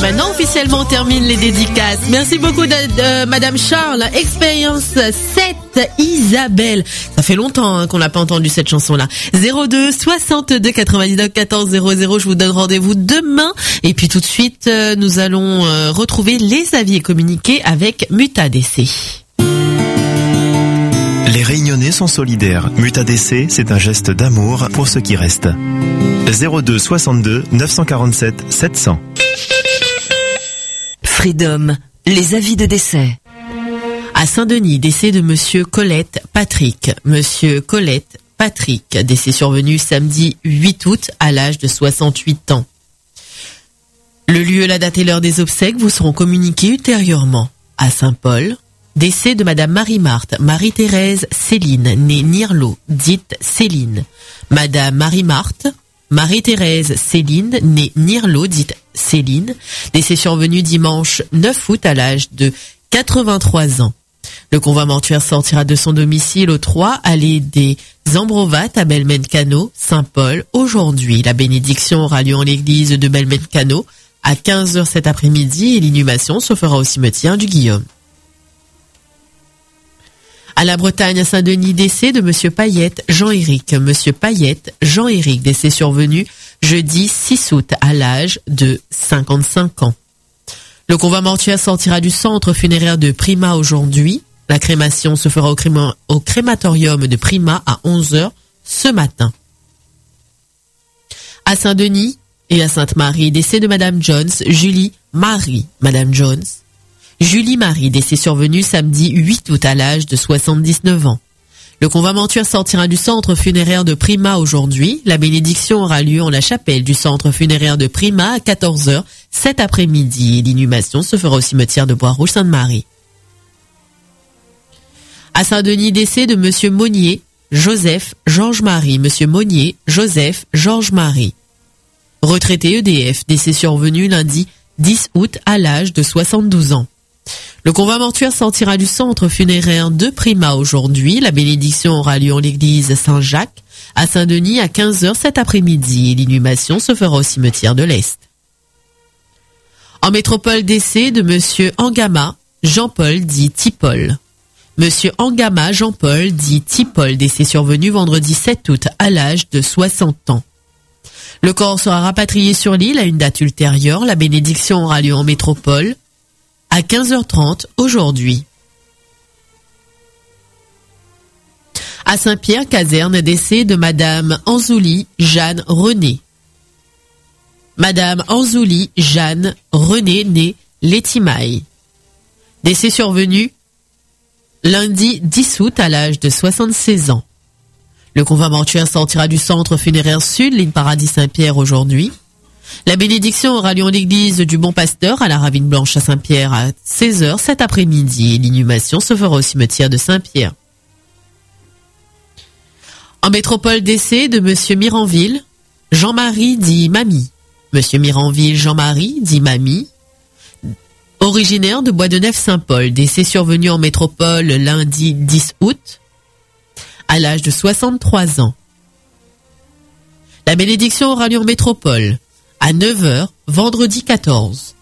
maintenant, officiellement, on termine les dédicaces. Merci beaucoup Madame Charles. Expérience 7, Isabelle. Ça fait longtemps qu'on n'a pas entendu cette chanson-là. 02 62 99 14 00. Je vous donne rendez-vous demain. Et puis tout de suite, nous allons retrouver les avis et communiquer avec MutADC. Les Réunionnais sont solidaires. MutADC, c'est un geste d'amour pour ceux qui restent. 02 62 947 700. Freedom, les avis de décès. À Saint-Denis, décès de Monsieur Colette Patrick. Monsieur Colette Patrick, décès survenu samedi 8 août à l'âge de 68 ans. Le lieu, la date et l'heure des obsèques vous seront communiqués ultérieurement. À Saint-Paul, décès de Madame Marie-Marthe, Marie-Thérèse Céline, née Nirlo, dite Céline. Madame Marie-Marthe, Marie-Thérèse Céline, née Nirlo, dite Céline, décès survenu dimanche 9 août à l'âge de 83 ans. Le convoi mortuaire sortira de son domicile au 3 allée des Ambrovates à Belmencano, Saint-Paul. Aujourd'hui, la bénédiction aura lieu en l'église de Belmencano à 15h cet après-midi et l'inhumation se fera au cimetière du Guillaume. À la Bretagne, à Saint-Denis, décès de Monsieur Payette Jean-Éric. Monsieur Payette Jean-Éric, décès survenu jeudi 6 août à l'âge de 55 ans. Le convoi mortuaire sortira du centre funéraire de Prima aujourd'hui. La crémation se fera au crématorium de Prima à 11h ce matin. À Saint-Denis et à Sainte-Marie, décès de Madame Jones, Julie Marie. Madame Jones, Julie Marie, décès survenu samedi 8 août à l'âge de 79 ans. Le convoi mortuaire sortira du centre funéraire de Prima aujourd'hui. La bénédiction aura lieu en la chapelle du centre funéraire de Prima à 14h cet après-midi et l'inhumation se fera au cimetière de Bois-Rouge Sainte-Marie. À Saint-Denis, décès de Monsieur Monnier, Joseph Georges-Marie. Monsieur Monnier, Joseph Georges-Marie. Retraité EDF, décès survenu lundi 10 août à l'âge de 72 ans. Le convoi mortuaire sortira du centre funéraire de Prima aujourd'hui. La bénédiction aura lieu en l'église Saint-Jacques à Saint-Denis à 15h cet après-midi et l'inhumation se fera au cimetière de l'Est. En métropole, décès de Monsieur Angama Jean-Paul dit Tipol. Monsieur Angama Jean-Paul dit Tipol, décès survenu vendredi 7 août à l'âge de 60 ans. Le corps sera rapatrié sur l'île à une date ultérieure. La bénédiction aura lieu en métropole à 15h30 aujourd'hui. À Saint-Pierre, caserne, décès de Madame Anzouli Jeanne René. Madame Anzouli Jeanne René, née Létimaille. Décès survenu lundi 10 août à l'âge de 76 ans. Le convoi mortuaire sortira du centre funéraire sud, ligne Paradis Saint-Pierre aujourd'hui. La bénédiction aura lieu en l'église du Bon Pasteur à la Ravine Blanche à Saint-Pierre à 16h cet après-midi et l'inhumation se fera au cimetière de Saint-Pierre. En métropole, décès de Monsieur Miranville, Jean-Marie dit Mamie. Monsieur Miranville Jean-Marie dit Mamie, originaire de Bois-de-Nef-Saint-Paul, décès survenu en métropole lundi 10 août à l'âge de 63 ans. La bénédiction aura lieu en métropole à 9h, vendredi 14.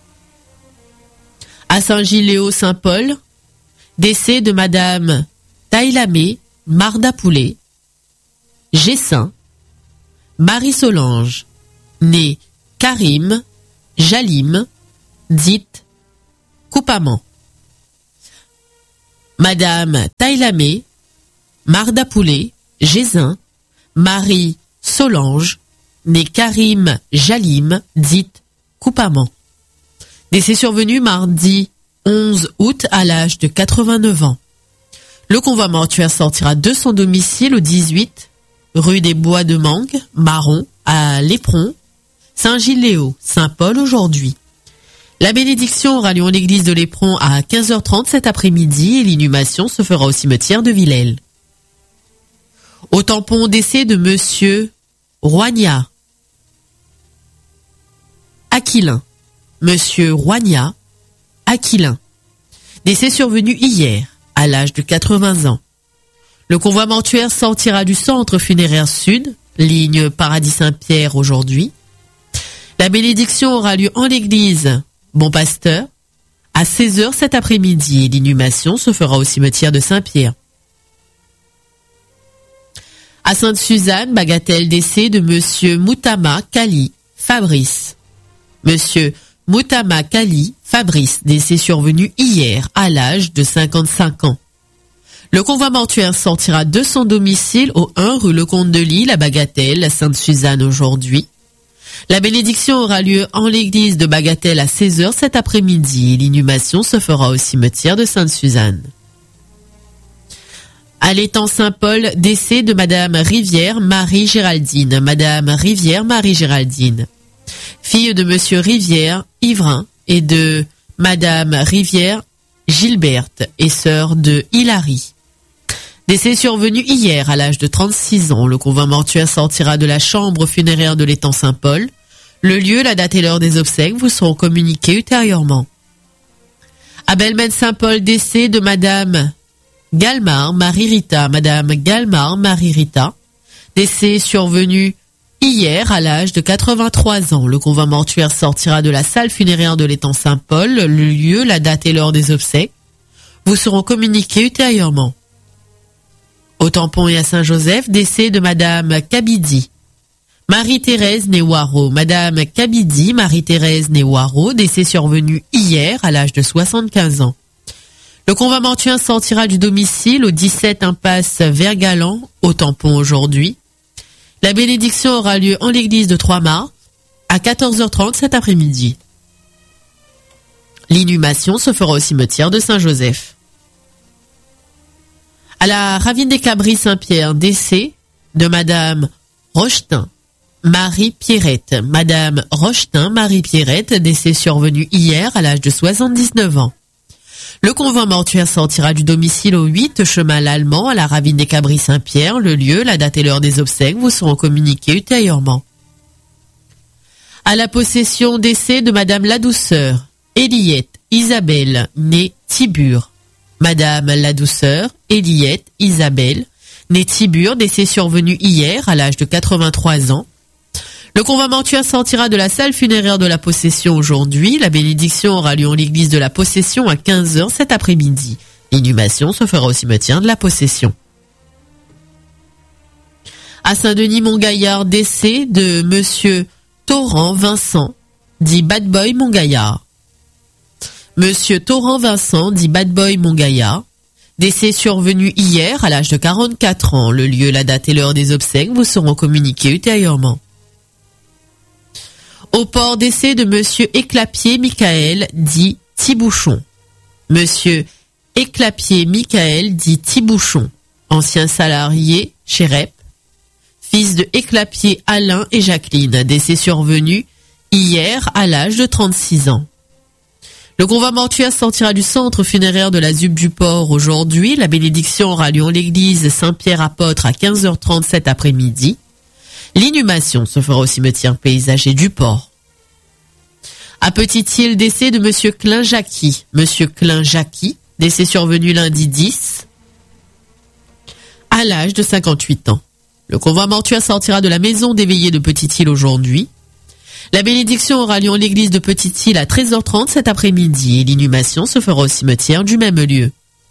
À Saint-Gilles-Léo-Saint-Paul, décès de Madame Taïlamé Mardapoulet, Gessin, Marie-Solange, née Karim Jalim, dite Coupaman. Madame Taïlamé Mardapoulet, Gessin, Marie-Solange, née Karim Jalim, dite Coupaman. Décès survenu mardi 11 août à l'âge de 89 ans. Le convoi mortuaire sortira de son domicile au 18 rue des Bois de Mangue, Marron, à Lépron, Saint-Gilles-Léo, Saint-Paul aujourd'hui. La bénédiction aura lieu en l'église de Lépron à 15h30 cet après-midi et l'inhumation se fera au cimetière de Villèle. Au tampon, décès de Monsieur Roignat Aquilin. Monsieur Roignat Aquilin. Décès survenu hier, à l'âge de 80 ans. Le convoi mortuaire sortira du centre funéraire sud, ligne Paradis Saint-Pierre aujourd'hui. La bénédiction aura lieu en l'église Bon Pasteur à 16h cet après-midi. L'inhumation se fera au cimetière de Saint-Pierre. À Sainte-Suzanne, bagatelle décès de monsieur Moutama Kali Fabrice. Monsieur Moutama Kali Fabrice, décès survenu hier à l'âge de 55 ans. Le convoi mortuaire sortira de son domicile au 1 rue Lecomte de Lille à Bagatelle, à Sainte-Suzanne aujourd'hui. La bénédiction aura lieu en l'église de Bagatelle à 16h cet après-midi. L'inhumation se fera au cimetière de Sainte-Suzanne. À l'étang Saint-Paul, décès de madame Rivière Marie-Géraldine. Madame Rivière Marie-Géraldine, fille de monsieur Rivière Ivrin et de madame Rivière Gilberte et sœur de Hilary. Décès survenu hier à l'âge de 36 ans. Le convoi mortuaire sortira de la chambre funéraire de l'étang Saint-Paul. Le lieu, la date et l'heure des obsèques vous seront communiqués ultérieurement. À Belmène Saint-Paul, décès de madame Galmar Marie-Rita. Madame Galmar Marie-Rita, décès survenu hier à l'âge de 83 ans. Le convoi mortuaire sortira de la salle funéraire de l'étang Saint-Paul. Le lieu, la date et l'heure des obsèques vous seront communiqués ultérieurement. Au Tampon et à Saint-Joseph, décès de madame Kabidi Marie-Thérèse Néouaro. Madame Kabidi Marie-Thérèse Néouaro, décès survenu hier à l'âge de 75 ans. Le convoi mortuaire sortira du domicile au 17 impasse Vergalan, au Tampon aujourd'hui. La bénédiction aura lieu en l'église de Trois-Mars à 14h30 cet après-midi. L'inhumation se fera au cimetière de Saint-Joseph. À la ravine des Cabris Saint-Pierre, décès de madame Rochetin Marie-Pierrette. Madame Rochetin Marie-Pierrette, décès survenu hier à l'âge de 79 ans. Le convoi mortuaire sortira du domicile au 8 chemin l'Allemand à la ravine des Cabris Saint-Pierre. Le lieu, la date et l'heure des obsèques vous seront communiqués ultérieurement. À la possession, décès de madame Ladouceur Eliette Isabelle née Tibur. Madame Ladouceur Eliette Isabelle née Tibur, décès survenu hier à l'âge de 83 ans. Le convoi mortuaire sortira de la salle funéraire de la Possession aujourd'hui. La bénédiction aura lieu en l'église de la Possession à 15h cet après-midi. L'inhumation se fera au cimetière de la Possession. À Saint-Denis-Montgaillard, décès de monsieur Torrent Vincent, dit Bad Boy Montgaillard. Monsieur Torrent Vincent, dit Bad Boy Montgaillard, décès survenu hier à l'âge de 44 ans. Le lieu, la date et l'heure des obsèques vous seront communiqués ultérieurement. Au port, décès de monsieur Éclapier Michael, dit Thibouchon. Monsieur Éclapier Michael, dit Thibouchon, ancien salarié chez REP, fils de Éclapier Alain et Jacqueline, décès survenu hier à l'âge de 36 ans. Le convoi mortuaire sortira du centre funéraire de la ZUP du Port aujourd'hui. La bénédiction aura lieu en l'église Saint-Pierre-Apôtre à 15h30 cet après-midi. L'inhumation se fera au cimetière paysager du Port. À Petite-Île, décès de monsieur Klein-Jacqui. Monsieur Klein-Jacqui, décès survenu lundi 10 à l'âge de 58 ans. Le convoi mortuaire sortira de la maison des veillées de Petite-Île aujourd'hui. La bénédiction aura lieu en l'église de Petite-Île à 13h30 cet après-midi et l'inhumation se fera au cimetière du même lieu.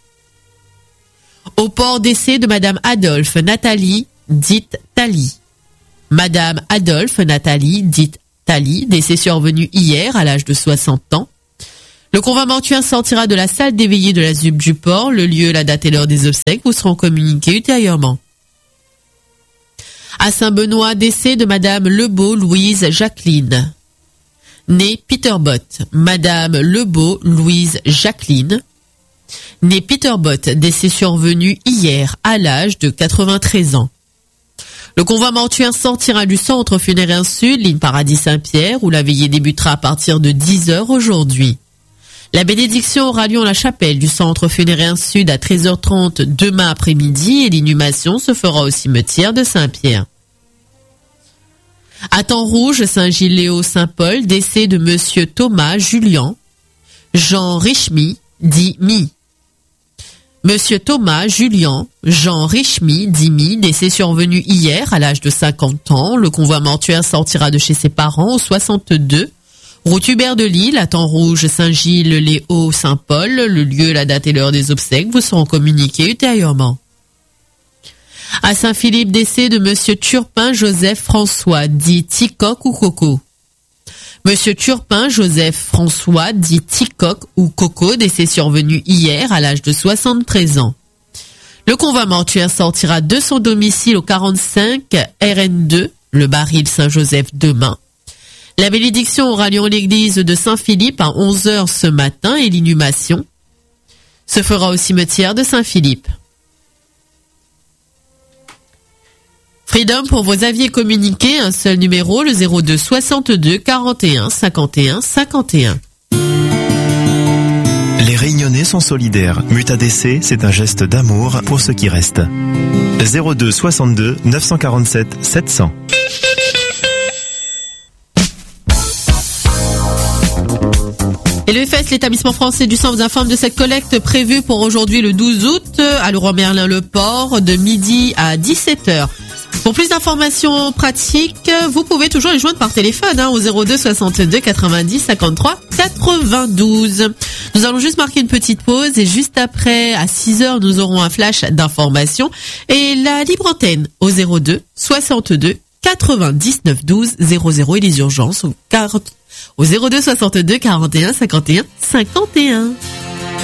Au port, décès de madame Adolphe Nathalie, dite Thalie. Madame Adolphe Nathalie, dite Thalie, décès survenu hier à l'âge de 60 ans. Le convoi mortuaire sortira de la salle des veillées de la ZUP du Port. Le lieu, la date et l'heure des obsèques vous seront communiqués ultérieurement. À Saint-Benoît, décès de madame Lebeau Louise Jacqueline, née Peterbott. Madame Lebeau Louise Jacqueline, née Peterbott, décès survenu hier à l'âge de 93 ans. Le convoi mortuaire sortira du centre funéraire sud, ligne Paradis Saint-Pierre, où la veillée débutera à partir de 10h aujourd'hui. La bénédiction aura lieu en la chapelle du centre funéraire sud à 13h30 demain après-midi et l'inhumation se fera au cimetière de Saint-Pierre. À Temps-Rouge, Saint-Gilles-Léo, Saint-Paul, décès de monsieur Thomas Julien Jean Richemy, dit Mi. Monsieur Thomas Julien Jean Richemy, Dimi, décès survenu hier à l'âge de 50 ans. Le convoi mortuaire sortira de chez ses parents au 62. Route Hubert de Lille, à Temps-Rouge, Saint-Gilles, Les Hauts, Saint-Paul. Le lieu, la date et l'heure des obsèques vous seront communiqués ultérieurement. À Saint-Philippe, décès de Monsieur Turpin Joseph François, dit Ticoc ou Coco. Monsieur Turpin Joseph François, dit Ticoc ou Coco, décès survenu hier à l'âge de 73 ans. Le convoi mortuaire sortira de son domicile au 45 RN2, le baril Saint-Joseph demain. La bénédiction aura lieu en l'église de Saint-Philippe à 11h ce matin et l'inhumation se fera au cimetière de Saint-Philippe. Freedom pour vos avis et communiquer, un seul numéro, le 02 62 41 51 51. Les Réunionnais sont solidaires. Mutadc, c'est un geste d'amour pour ceux qui restent. 02 62 947 700. Et le FES, l'établissement français du sang, vous informe de cette collecte prévue pour aujourd'hui le 12 août à Leroy-Merlin-le-Port de midi à 17h. Pour plus d'informations pratiques, vous pouvez toujours les joindre par téléphone au 02 62 90 53 92. Nous allons juste marquer une petite pause et juste après, à 6h, nous aurons un flash d'informations et la libre antenne au 02 62 99 12 00 et les urgences au 02 62 41 51 51.